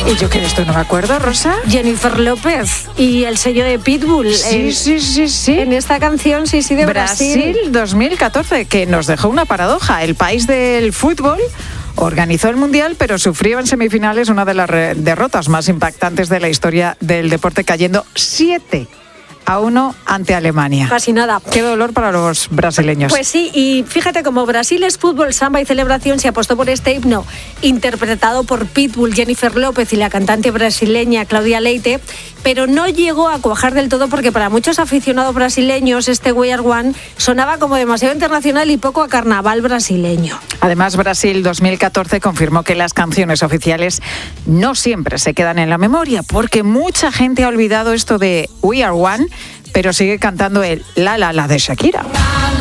¿Y yo qué de esto no me acuerdo, Rosa? Jennifer López y el sello de Pitbull. Sí. En esta canción, sí, de Brasil. Brasil 2014, que nos dejó una paradoja. El país del fútbol organizó el Mundial, pero sufrió en semifinales una de las derrotas más impactantes de la historia del deporte, cayendo 7-1 ante Alemania. Casi nada. Qué dolor para los brasileños. Pues sí, y fíjate, como Brasil es fútbol, samba y celebración, se apostó por este himno interpretado por Pitbull, Jennifer López y la cantante brasileña Cláudia Leite, pero no llegó a cuajar del todo porque para muchos aficionados brasileños este We Are One sonaba como demasiado internacional y poco a carnaval brasileño. Además, Brasil 2014 confirmó que las canciones oficiales no siempre se quedan en la memoria, porque mucha gente ha olvidado esto de We Are One, pero sigue cantando el La La La de Shakira.